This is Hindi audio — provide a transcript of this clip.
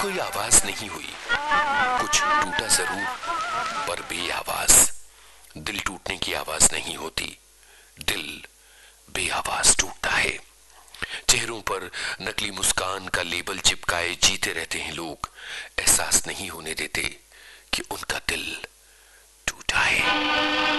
कोई आवाज नहीं हुई, कुछ टूटा जरूर पर बेआवाज। दिल टूटने की आवाज नहीं होती, दिल बेआवाज टूटता है। चेहरों पर नकली मुस्कान का लेबल चिपकाए जीते रहते हैं लोग, एहसास नहीं होने देते कि उनका दिल टूटा है।